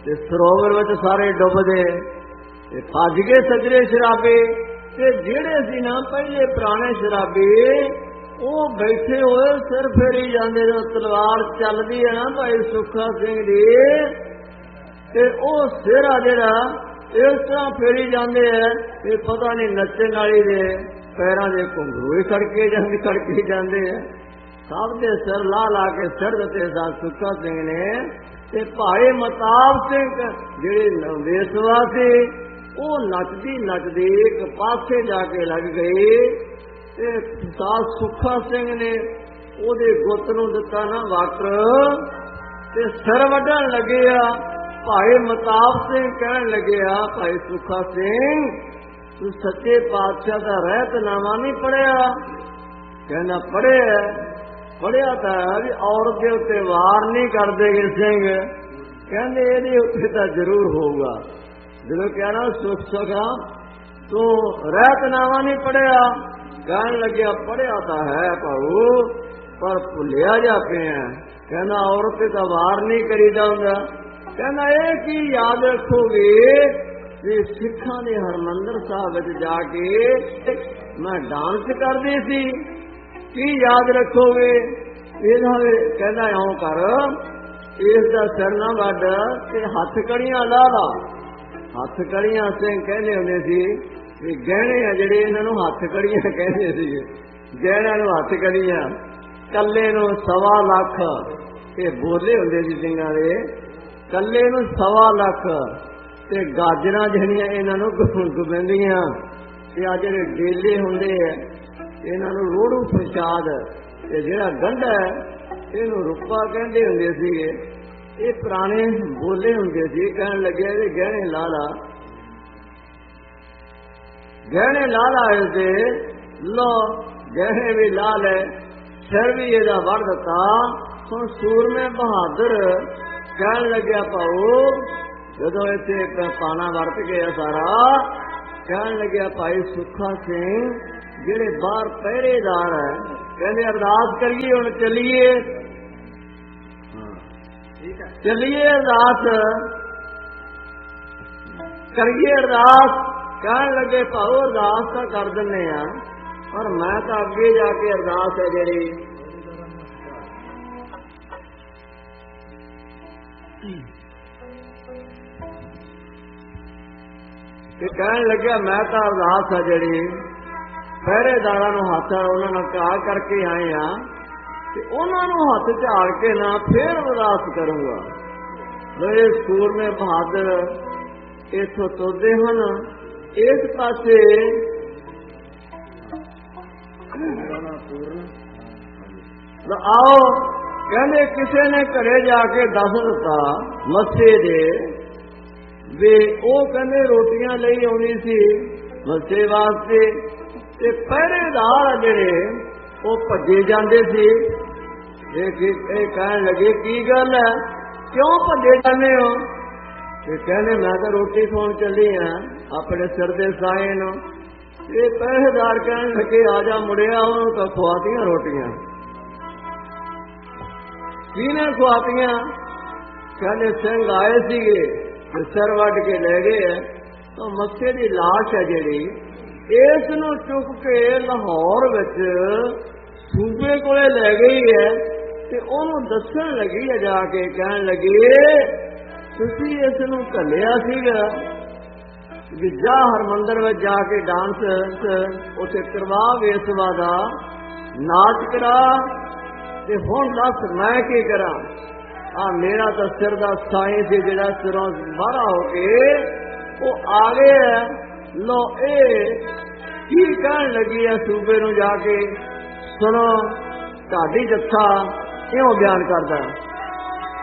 ते सरोवर विच सारे डुबदे ते भज गए सजरे शराबे। ते जेड़े सी ना पहले पुराने शराबी वो बैठे हुए सिर फेरी जाते जो तलवार चलती है ना भाई सुखा सिंह दी ते ओ सिर आ जेड़ा इस तरह फेरी जाते हैं ये पता नहीं नच्चन वाली दे पैरों के घुंघरू ही खड़के जाते हैं। सब दे सिर ला ला के सिर दिते सन सुखा सिंह ने। ते भाई मताब सिंह जेड़े वेसवा सी वो नचदी नचदी एक पासे जाके लग गई। ते सरदार सुखा सिंह ने ओदे गुੱਤ ਨੂੰ ਦਿੱਤਾ ना वट ते सिर वड्ढण लगे आ। भाई मताब सिंह कहन लगे आ भाई सुखा सिंह तू सच्चे पातशाह का रहतनामा नहीं पढ़िया? कहना पढ़िया तो है भी औरत के उत्ते वार नहीं करते सिंह। कहते ये उत्ते तो जरूर होगा। जो कहना सुख सखा तू रहतनामा नहीं पढ़िया? कहन लगे पढ़िया तो है भाऊ पर भुलिया जा पे है। कहना औरत का वार नहीं करीदा हुंदा। कहना ये की याद रखोगे कि सिखा ने हरमंदर साहब विच जाके मैं डांस करदी सी की याद रखोगे? कहना इउं कर इसका सिर ना वड्ड ते हथ कड़ियां ला ला। हथ कड़ियां सिंह कहते हुंदे सी भी गहने आ जिहड़े इन्हां हथ कड़ियां कहते सी। गहणियां नूं हथ कड़ियां कल्ले नूं 1.25 लाख ये बोले हुंदे सी सिंघां दे। कल्ले नूं 1.25 लाख ते गाजरां जिहड़ियां इन्हां नूं गोबिंदियां ते आ जिहड़े डेले हुंदे आ इन्हां नूं रोड़ू प्रसाद ते जिहड़ा गंढा इहनूं रुपा कहंदे हुंदे सीगे। ये पुराने बोले हुंदे सी। कहण लगे भी गहने ला ला इसदे लो गहने भी ला ले सिर भी इहदा वड़ दिता। हुण सूरमे बहादुर कहण लग्या भाऊ जदों इत्थे पाना वरत गया सारा कहण लग्या भाई सुखा सिंह जिहड़े बाहर पहरेदार है कहंदे अरदास करिए हुण चलिए अरदास करिए अरदास। कहन लगे भाऊ अरदास तो कर दिन्ने आ पर मैं तो अगे जाके अरदास है जिहड़ी कहन लगे मैं तो अरदास है जिहड़ी पहरेदारां नूं हथ उन्हां नाल कहा करके आए आ ते उन्हां नूं हथ झाड़ के ना फिर अरदास करूंगा। मेरे सूरमे बहादुर इथों तुरदे हन इस पासे आओ कहने किसी ने घरे जाके दस दिता मस्से दे वे ओ कहने रोटियां लई आउणी सी मस्से वास्ते ते पहरेदार जिहड़े वो भजे जाते सी। कहन लगे की गल है क्यों भजे जाने हो? कहने मैं तो रोटी खाण चली हाँ अपने सिर दे साए नूं। ये पहरेदार कहन लगे आजा मुड़िया उन्होंने तो खुआतियां रोटियां। किने खुआतियां? कहने सिंह आए सीगे सिर वड्ड के ले गए तो मस्से की लाश है जिहड़ी इस नूं चुक के लाहौर विच सूबे कोले ले गई है ते ओनू दस्सण लगी है जाके कहन लगी तुसीं इस नूं घल्लिया सीगा भी जा हरमंदर में जाके डांस उसे करवा वेसवा दा नाच करा ते हुण दस मैं की करा? आ मेरा तो सिर दा साई सी जिहड़ा सिरों बाहर हो के वो आ गया। लो ए की कहन लगी है सूबे नूं जाके सुनो ढाडी जत्था इउं बयान करदा